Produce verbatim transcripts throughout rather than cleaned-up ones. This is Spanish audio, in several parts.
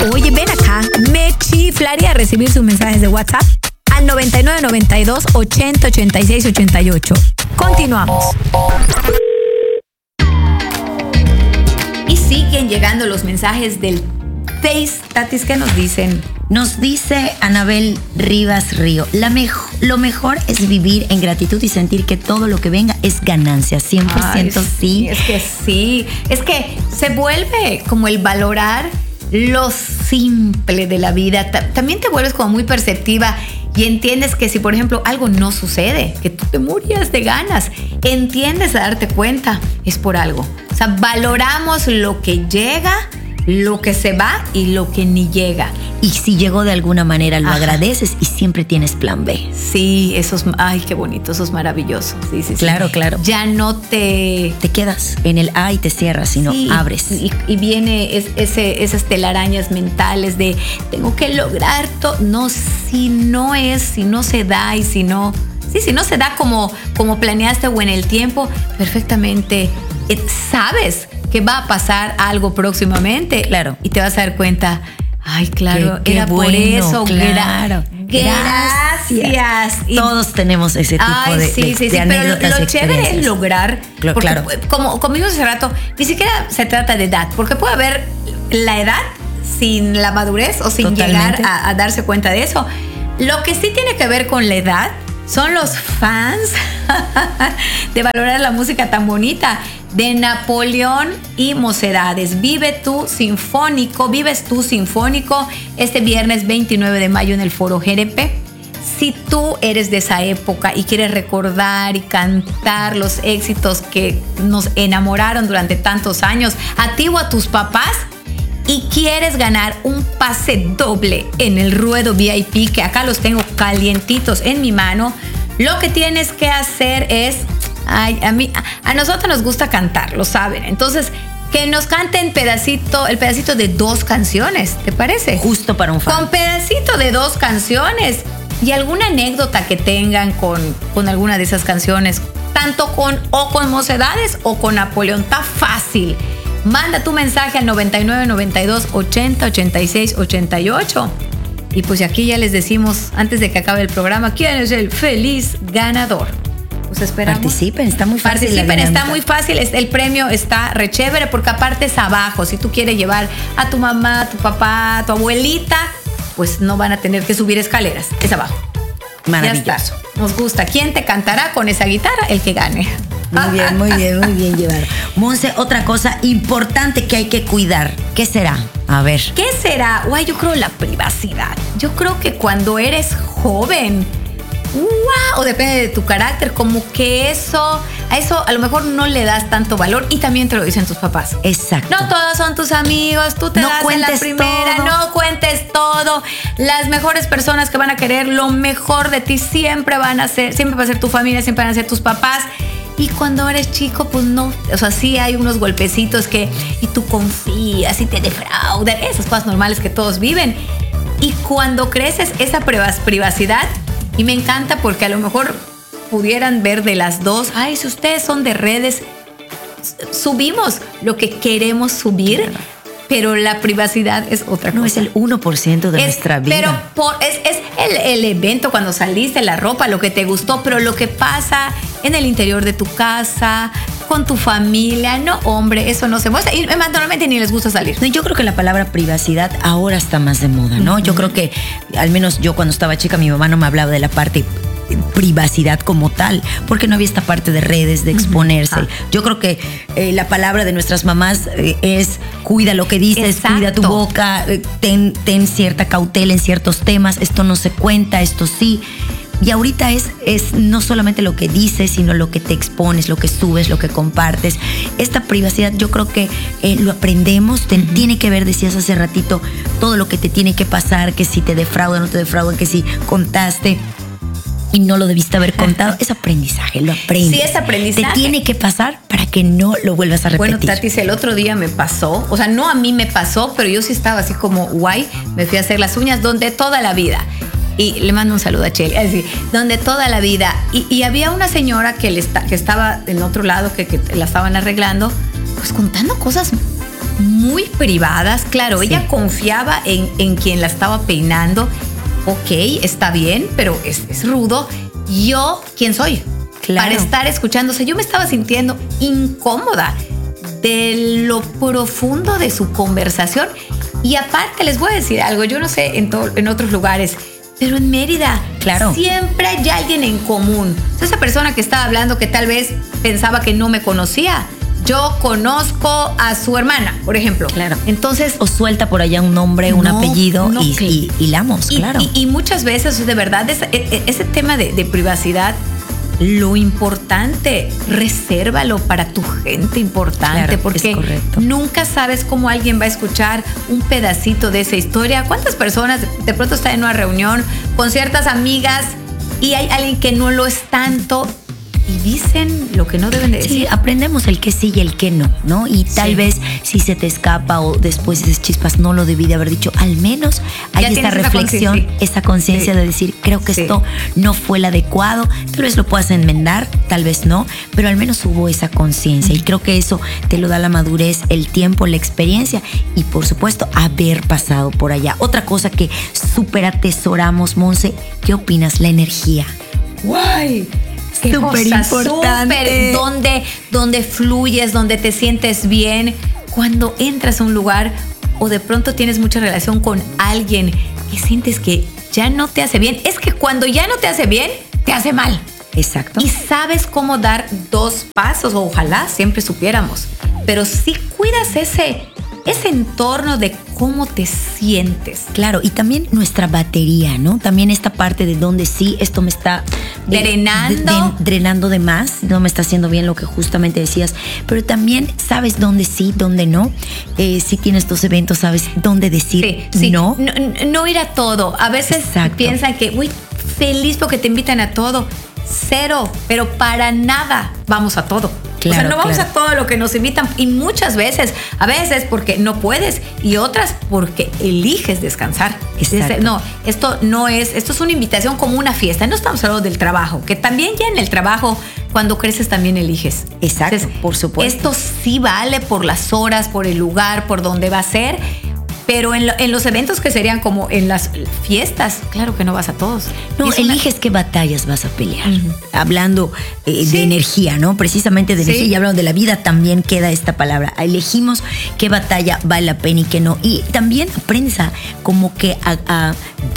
Oye, ven acá. Me chiflaría recibir sus mensajes de WhatsApp al noventa y nueve noventa y dos ochenta ochenta y seis ochenta y ocho. Continuamos. Y siguen llegando los mensajes del Face. Tatis, ¿qué nos dicen? Nos dice Anabel Rivas Río, la mejo, lo mejor es vivir en gratitud y sentir que todo lo que venga es ganancia, cien por ciento. Ay, sí. Es que sí, es que se vuelve como el valorar lo simple de la vida. También te vuelves como muy perceptiva y entiendes que si, por ejemplo, algo no sucede, que tú te morías de ganas, entiendes a darte cuenta, es por algo. O sea, valoramos lo que llega, lo que se va y lo que ni llega. Y si llegó de alguna manera, lo Ajá. agradeces y siempre tienes plan B. Sí, eso es, ay, qué bonito, eso es maravilloso. Sí, sí, claro, sí. claro. Ya no te... Te quedas en el A y te cierras, sino sí, abres. Y, y viene es, ese, esas telarañas mentales de tengo que lograr todo. No, si no es, si no se da y si no... Sí, si no se da como, como planeaste o en el tiempo, perfectamente eh, sabes que va a pasar algo próximamente. Claro. Y te vas a dar cuenta, ay, claro, qué, qué era bueno, por eso. Claro. Gracias. Gracias. Y todos tenemos ese tipo ay, de, sí, de, sí, de sí, anécdotas. Pero lo, lo chévere es lograr. Claro, porque, claro. Como, como dijimos hace rato, ni siquiera se trata de edad, porque puede haber la edad sin la madurez o sin Totalmente. llegar a, a darse cuenta de eso. Lo que sí tiene que ver con la edad son los fans de valorar la música tan bonita de Napoleón y Mocedades. Vive tú sinfónico, vives tú sinfónico este viernes veintinueve de mayo en el Foro G R P. Si tú eres de esa época y quieres recordar y cantar los éxitos que nos enamoraron durante tantos años, a ti o a tus papás, y quieres ganar un pase doble en el ruedo V I P, que acá los tengo calientitos en mi mano, lo que tienes que hacer es, ay, a mí, a nosotros nos gusta cantar, lo saben, entonces que nos canten pedacito, el pedacito de dos canciones, ¿te parece? Justo para un fan. Con pedacito de dos canciones y alguna anécdota que tengan con, con alguna de esas canciones, tanto con o con Mocedades o con Napoleón, está fácil. Manda tu mensaje al noventa y nueve noventa y dos ochenta ochenta y seis ochenta y ocho. Y pues aquí ya les decimos, antes de que acabe el programa, quién es el feliz ganador. Pues esperamos. Participen, está muy fácil. Participen, está muy fácil. El premio está re chévere porque aparte es abajo. Si tú quieres llevar a tu mamá, a tu papá, a tu abuelita, pues no van a tener que subir escaleras. Es abajo. Maravilloso. Ya está. Nos gusta. ¿Quién te cantará con esa guitarra? El que gane. Muy bien, muy bien, muy bien llevado. Monse, otra cosa importante que hay que cuidar. ¿Qué será? A ver. ¿Qué será? Guay, yo creo la privacidad. Yo creo que cuando eres joven, wow, o depende de tu carácter, como que eso, a eso a lo mejor no le das tanto valor y también te lo dicen tus papás. Exacto. No todos son tus amigos, tú te no das en la primera, todo. No cuentes todo. Las mejores personas que van a querer lo mejor de ti siempre van a ser, siempre va a ser tu familia, siempre van a ser tus papás. Y cuando eres chico, pues no, o sea, sí hay unos golpecitos que, y tú confías y te defraudan, esas cosas normales que todos viven. Y cuando creces, esa privacidad, y me encanta porque a lo mejor pudieran ver de las dos, ay, si ustedes son de redes, subimos lo que queremos subir, claro. Pero la privacidad es otra cosa. No, es el uno por ciento de es, nuestra vida. Pero por, es, es el, el evento, cuando saliste, la ropa, lo que te gustó, pero lo que pasa en el interior de tu casa, con tu familia, no, hombre, eso no se muestra. Y normalmente ni les gusta salir. Yo creo que la palabra privacidad ahora está más de moda, ¿no? Uh-huh. Yo creo que, al menos yo cuando estaba chica, mi mamá no me hablaba de la parte privacidad como tal, porque no había esta parte de redes, de exponerse. Uh-huh. Yo creo que eh, la palabra de nuestras mamás eh, es cuida lo que dices, Exacto. Cuida tu boca, eh, ten, ten cierta cautela en ciertos temas, esto no se cuenta, esto sí. Y ahorita es, es no solamente lo que dices, sino lo que te expones, lo que subes, lo que compartes. Esta privacidad yo creo que eh, lo aprendemos, te, uh-huh. Tiene que ver, decías hace ratito, todo lo que te tiene que pasar, que si te defraudan, no te defraudan, que si contaste y no lo debiste haber contado, es aprendizaje, lo aprendes. Sí, es aprendizaje. Te tiene que pasar para que no lo vuelvas a repetir. Bueno, Tatis, el otro día me pasó, o sea, no a mí me pasó, pero yo sí estaba así como guay, me fui a hacer las uñas donde toda la vida, y le mando un saludo a Cheli, así, donde toda la vida, y, y había una señora que, le está, que estaba en otro lado, que, que la estaban arreglando, pues contando cosas muy privadas. Claro, Sí. ella confiaba en, en quien la estaba peinando. Ok, está bien, pero es, es rudo. Yo, ¿quién soy? Claro. Para estar escuchándose. Yo me estaba sintiendo incómoda de lo profundo de su conversación. Y aparte, les voy a decir algo. Yo no sé en, to- en otros lugares, pero en Mérida, Claro. siempre hay alguien en común. O sea, esa persona que estaba hablando que tal vez pensaba que no me conocía. Yo conozco a su hermana, por ejemplo. Claro. Entonces, O suelta por allá un nombre, un No, apellido no, y, que- y hilamos, y, claro. y- y muchas veces, de verdad, ese, e- ese tema de, de privacidad, lo importante, resérvalo para tu gente importante, Claro, es porque correcto. nunca sabes cómo alguien va a escuchar un pedacito de esa historia. ¿Cuántas personas de pronto están en una reunión con ciertas amigas y hay alguien que no lo es tanto y dicen lo que no deben de decir? Sí, aprendemos el que sí y el que no, ¿no? Y tal Sí. vez si se te escapa o después dices chispas, no lo debí de haber dicho, al menos hay Ya esta tienes esa reflexión, conciencia. esa conciencia Sí. de decir, creo que Sí. esto no fue el adecuado, tal vez lo puedas enmendar, tal vez no, pero al menos hubo esa conciencia y creo que eso te lo da la madurez, el tiempo, la experiencia y por supuesto haber pasado por allá. Otra cosa que súper atesoramos, Monse, ¿qué opinas? La energía. ¡Guay! Qué Súper cosa, importante. súper, donde, donde fluyes, donde te sientes bien. Cuando entras a un lugar o de pronto tienes mucha relación con alguien que sientes que ya no te hace bien. Es que cuando ya no te hace bien, te hace mal. Exacto. Y sabes cómo dar dos pasos, o ojalá siempre supiéramos. Pero si cuidas ese, ese entorno de cómo te sientes. Claro, y también nuestra batería, ¿no? También esta parte de donde sí, esto me está eh, Drenando. de- de- drenando de más, no me está haciendo bien lo que justamente decías, pero también sabes dónde sí, dónde no. Eh, si tienes tus eventos, sabes dónde decir Sí, sí. no. no. No ir a todo. A veces Exacto. piensan que, uy, feliz porque te invitan a todo. Cero, pero para nada vamos a todo. Claro, o sea, no vamos claro. a todo lo que nos invitan. Y muchas veces, a veces porque no puedes y otras porque eliges descansar. Exacto. Dice, no, esto no es, esto es una invitación como una fiesta. No estamos hablando del trabajo, que también ya en el trabajo, cuando creces también eliges. Exacto, por supuesto. Esto sí vale por las horas, por el lugar, por donde va a ser. Pero en, lo- en los eventos que serían como en las fiestas, claro que no vas a todos. No, Y es una- eliges qué batallas vas a pelear. Ujú. Hablando eh, Sí. de energía, ¿no? Precisamente de Sí. energía y hablando de la vida, también queda esta palabra. Elegimos qué batalla vale la pena y qué no. Y también aprendes a como que a, a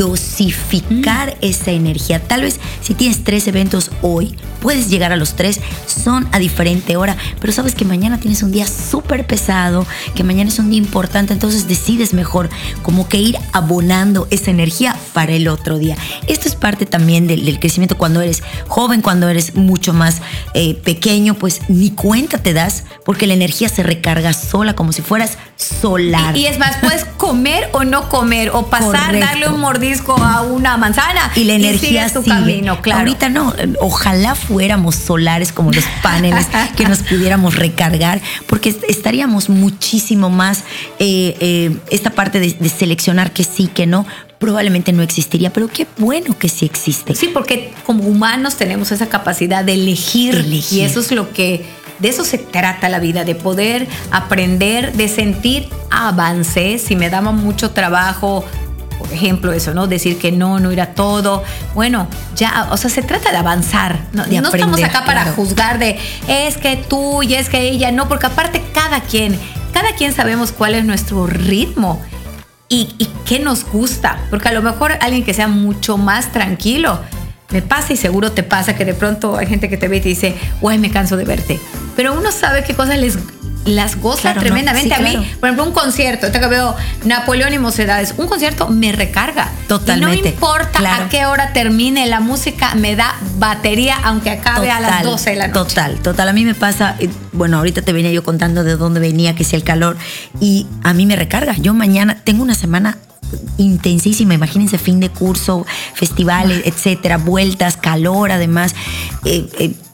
dosificar esa energía. Tal vez si tienes tres eventos hoy, puedes llegar a los tres, son a diferente hora, pero sabes que mañana tienes un día súper pesado, que mañana es un día importante, entonces decides mejor como que ir abonando esa energía para el otro día. Esto es parte también del, del crecimiento cuando eres joven, cuando eres mucho más eh, pequeño, pues ni cuenta te das porque la energía se recarga sola como si fueras solar. Y, y es más, puedes comer o no comer, o pasar, Correcto. darle un mordisco a una manzana Y la energía sigues tu sigue. camino, claro. Ahorita no, ojalá fuéramos solares como los paneles que nos pudiéramos recargar, porque est- estaríamos muchísimo más, eh, eh, esta parte de, de seleccionar que sí, que no, probablemente no existiría, pero qué bueno que sí existe. Sí, porque como humanos tenemos esa capacidad de elegir, Elegir. y eso es lo que, de eso se trata la vida, de poder aprender, de sentir avancé. Si me daba mucho trabajo, por ejemplo, eso, ¿no? Decir que no, no ir a todo. Bueno, ya, o sea, se trata de avanzar. No, De no estamos aprender, acá para claro. juzgar de es que tú y es que ella, no, porque aparte cada quien, cada quien sabemos cuál es nuestro ritmo. Y, y qué nos gusta, porque a lo mejor alguien que sea mucho más tranquilo, me pasa y seguro te pasa que de pronto hay gente que te ve y te dice, guay, me canso de verte, pero uno sabe qué cosas les las goza Claro, ¿no? tremendamente. Sí, a mí, claro. por ejemplo, un concierto, ahorita que veo Napoleón y Mocedades, un concierto me recarga. Totalmente, Y no importa claro. a qué hora termine la música, me da batería, aunque acabe a las doce de la noche. Total, total. A mí me pasa, eh, bueno, ahorita te venía yo contando de dónde venía, que si el calor, y a mí me recarga. Yo mañana tengo una semana intensísima, imagínense, fin de curso, festivales, etcétera, vueltas, calor, además, eh, eh,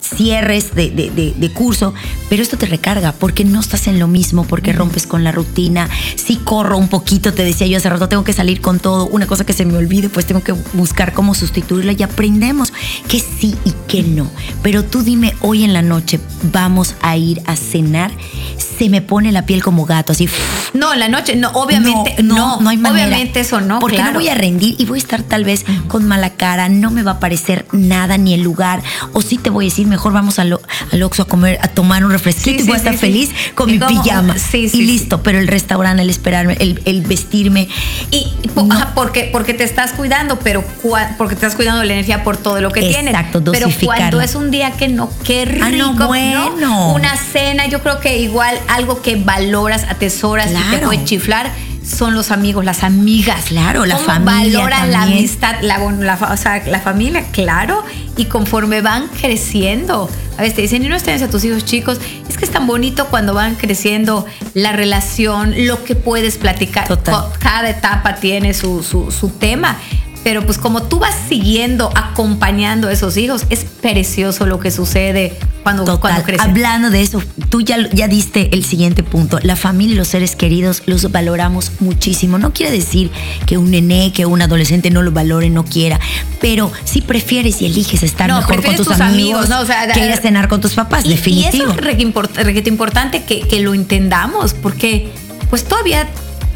cierres de, de, de, de curso, pero esto te recarga porque no estás en lo mismo, porque rompes con la rutina. Si corro un poquito, te decía yo hace rato, tengo que salir con todo, una cosa que se me olvide, pues tengo que buscar cómo sustituirla y aprendemos que sí y que no. Pero tú dime, hoy en la noche vamos a ir a cenar, se me pone la piel como gato, así. No, en la noche, no, obviamente no, no, no, no hay manera. Obviamente eso no, porque claro. no voy a rendir y voy a estar tal vez uh-huh. con mala cara, no me va a parecer nada ni el lugar, o sí te voy a decir, mejor vamos al, al Oxxo a comer, a tomar un refresquito sí, y voy sí, a estar sí, feliz sí. con y mi como, pijama sí, sí, y listo, sí. pero el restaurante, el esperarme, el, el vestirme. Y no. ajá, porque, porque te estás cuidando, pero porque te estás cuidando de la energía por todo lo que tienes. Exacto, pero cuando es un día que no, qué rico, ah, no, bueno. ¿no? Una cena, yo creo que igual algo que valoras, atesoras claro. y te puede chiflar son los amigos, las amigas. Claro, la ¿Cómo familia valoran también. La amistad, la, la, o sea, la familia, claro. Y conforme van creciendo, a veces te dicen, y no extrañas a tus hijos chicos, es que es tan bonito cuando van creciendo la relación, lo que puedes platicar. Total. Cada etapa tiene su, su, su tema. Pero pues como tú vas siguiendo, acompañando a esos hijos, es precioso lo que sucede cuando, Total. cuando crecen. Hablando de eso, tú ya, ya diste el siguiente punto. La familia y los seres queridos los valoramos muchísimo. No quiere decir que un nené, que un adolescente no lo valore, no quiera, pero si prefieres y eliges estar no, mejor con tus, tus amigos, amigos ¿no? O sea, que ir a cenar con tus papás, y, definitivo. Y eso es re import, re importante que, que lo entendamos, porque pues todavía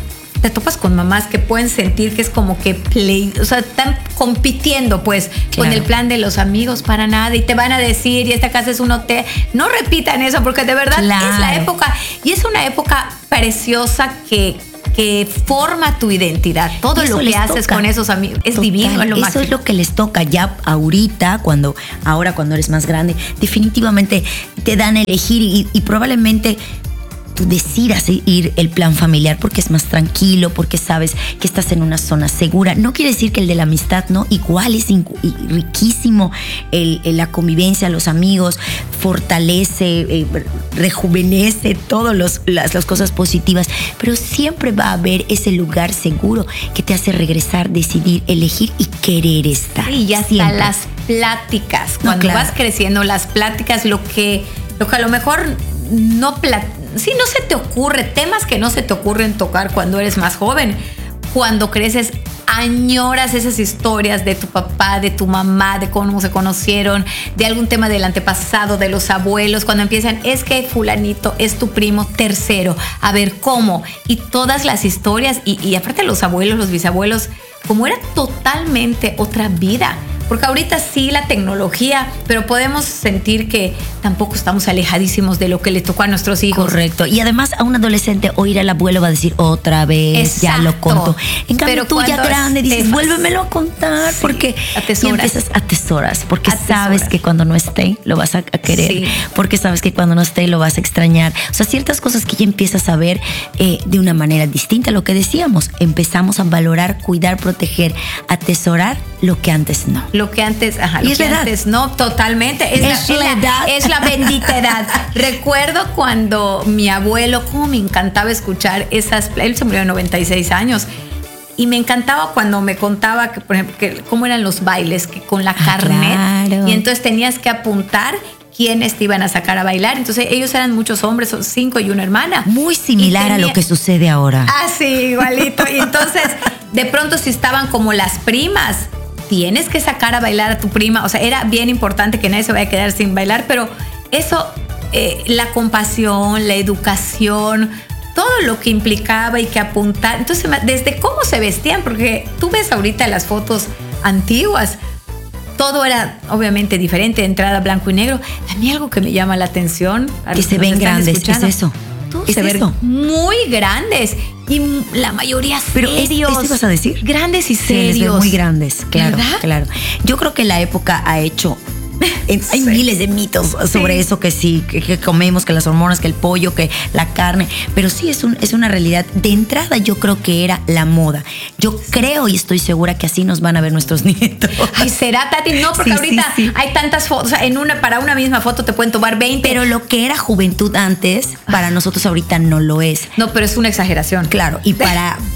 te topas con mamás que pueden sentir que es como que play, o sea, están compitiendo pues claro. con el plan de los amigos para nada y te van a decir, y esta casa es un hotel. No repitan eso porque de verdad claro. es la época, y es una época preciosa que que forma tu identidad. Todo lo que haces toca. Con esos amigos es Total. Divino, es lo Eso máximo. es lo que les toca ya ahorita, cuando ahora cuando eres más grande, definitivamente te dan a elegir y, y probablemente tú decidas ir el plan familiar porque es más tranquilo, porque sabes que estás en una zona segura. No quiere decir que el de la amistad no, igual es incu- riquísimo el, el, la convivencia, los amigos, fortalece, eh, rejuvenece todas las, las cosas positivas, pero siempre va a haber ese lugar seguro que te hace regresar, decidir, elegir y querer estar. Y ya hasta las pláticas, cuando no, claro. vas creciendo, las pláticas, lo que, lo que a lo mejor no platicas, si no se te ocurre, temas que no se te ocurren tocar cuando eres más joven, cuando creces, añoras esas historias de tu papá, de tu mamá, de cómo se conocieron, de algún tema del antepasado, de los abuelos, cuando empiezan, es que fulanito es tu primo tercero, a ver cómo, y todas las historias, y, y aparte los abuelos, los bisabuelos, como era totalmente otra vida. Porque ahorita sí la tecnología, pero podemos sentir que tampoco estamos alejadísimos de lo que le tocó a nuestros hijos. Correcto. Y además a un adolescente oír al abuelo va a decir otra vez, exacto. ya lo contó. En cambio pero tú ya grande dices, temas, vuélvemelo a contar, sí, porque atesoras. Y empiezas atesoras, porque atesoras. Sabes que cuando no esté lo vas a querer, sí. porque sabes que cuando no esté lo vas a extrañar. O sea, ciertas cosas que ya empiezas a ver eh, de una manera distinta a lo que decíamos. Empezamos a valorar, cuidar, proteger, atesorar lo que antes no. Lo que antes, ajá, lo y es que la antes no, totalmente. Es, es la, la edad. Es la bendita edad. Recuerdo cuando mi abuelo, cómo me encantaba escuchar esas, él se murió de noventa y seis años, y me encantaba cuando me contaba que, por ejemplo, que cómo eran los bailes, que con la ah, carnet, claro. y entonces tenías que apuntar quiénes te iban a sacar a bailar. Entonces ellos eran muchos hombres, son cinco y una hermana. Muy similar tenía, a lo que sucede ahora. Ah, sí, igualito. Y entonces, de pronto si estaban como las primas, tienes que sacar a bailar a tu prima. O sea, era bien importante que nadie se vaya a quedar sin bailar, pero eso, eh, la compasión, la educación, todo lo que implicaba y que apuntar. Entonces, desde cómo se vestían, porque tú ves ahorita las fotos antiguas, todo era obviamente diferente, entrada blanco y negro. A mí algo que me llama la atención, que se ven grandes, ¿qué es eso? ¿Es se ven muy grandes y la mayoría Pero serios. ¿Eso ibas a decir? Grandes y Se les serios. ve muy grandes, claro, ¿verdad? Claro. Yo creo que la época ha hecho Hay sí. miles de mitos sobre sí. eso, que sí, que, que comemos, que las hormonas, que el pollo, que la carne, pero sí es, un, es una realidad. De entrada yo creo que era la moda. Yo sí. creo y estoy segura que así nos van a ver nuestros nietos. Ay, ¿será, Tati? No, porque sí, ahorita sí, sí. hay tantas fotos, o sea, en una, para una misma foto te pueden tomar veinte. Pero lo que era juventud antes, para nosotros ahorita no lo es. No, pero es una exageración. Claro, y para,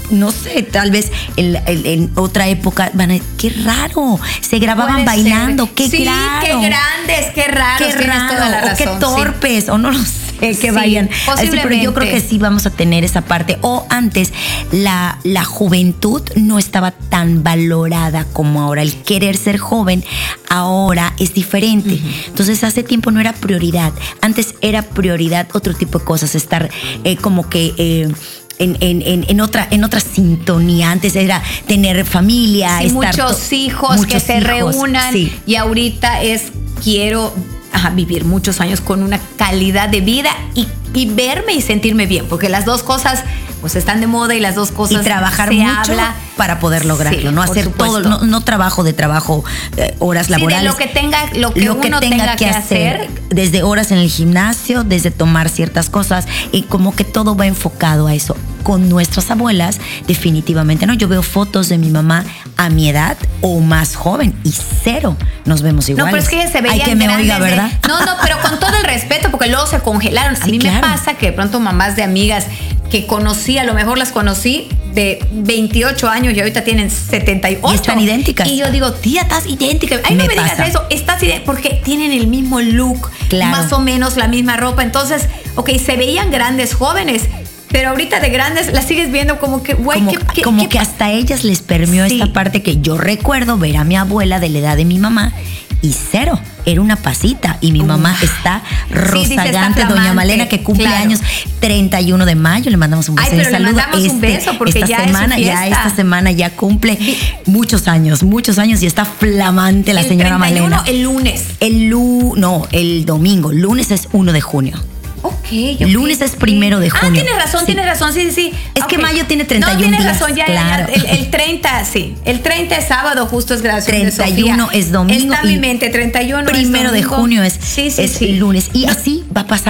no sé, tal vez en, en, en otra época van a qué raro, se grababan Puede bailando, ser. qué sí, raro. qué grandes, qué raros, Qué tienes raro, toda la o razón. qué torpes, sí. o no lo sé, que Sí, vayan. Así, pero yo creo posiblemente. que sí vamos a tener esa parte. O antes, la, la juventud no estaba tan valorada como ahora. El querer ser joven ahora es diferente. Uh-huh. Entonces, hace tiempo no era prioridad. Antes era prioridad otro tipo de cosas, estar eh, como que... Eh, En, en, en, otra, en otra sintonía. Antes era tener familia, sí, estar muchos to- hijos muchos que se hijos, reúnan. Sí. Y ahorita es quiero ajá, vivir muchos años con una calidad de vida y, y verme y sentirme bien, porque las dos cosas pues están de moda y las dos cosas y trabajar se mucho habla para poder lograrlo, sí, no hacer todo, no, no trabajo de trabajo, eh, horas laborales. Sí, de lo que tenga, lo que, lo que uno tenga, tenga que, que hacer, hacer, desde horas en el gimnasio, desde tomar ciertas cosas y como que todo va enfocado a eso. Con nuestras abuelas, definitivamente, ¿no? Yo veo fotos de mi mamá a mi edad o más joven y cero nos vemos iguales. No, pero es que ella se veía Hay que me grandes, oiga, ¿verdad? De, no, no, pero con todo el respeto, porque luego se congelaron. A sí, mí claro. me pasa que de pronto mamás de amigas que conocí, a lo mejor las conocí de veintiocho años y ahorita tienen setenta y ocho. Y están idénticas. Y yo digo, tía, estás idéntica. Ay, me no me pasa. digas eso, estás idéntica, porque tienen el mismo look, claro. más o menos la misma ropa. Entonces, ok, se veían grandes jóvenes, pero ahorita de grandes las sigues viendo como que, güey, como, ¿qué, qué, como qué que hasta ellas les permeó sí. esta parte que yo recuerdo ver a mi abuela de la edad de mi mamá y cero, era una pasita y mi uh, mamá está rozagante, sí, doña Malena, que cumple claro. años treinta y uno de mayo, le mandamos un beso. Ay, pero saludo. Le mandamos este, un beso porque esta ya semana, es su ya esta semana ya cumple sí. muchos años, muchos años y está flamante la el señora treinta y uno, Malena. El lunes. El lu, no, el domingo, lunes es uno de junio. Okay, okay, lunes es primero de junio. Ah, tienes razón, sí. tienes razón, sí, sí, sí. Es okay. que mayo tiene treinta y uno no, tienes días. razón, ya, claro. ya, ya. El, el treinta, sí. El treinta es sábado, justo es graduación treinta y uno de Sofía. es domingo. Está en mi mente, treinta y uno primero es domingo. de junio es, sí, sí, es sí. el lunes. Y así va a pasar.